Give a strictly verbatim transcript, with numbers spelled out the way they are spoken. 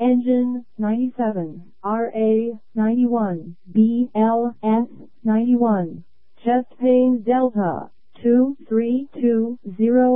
Engine ninety-seven, R A ninety-one, B L S ninety-one. Chest pain Delta two three two zero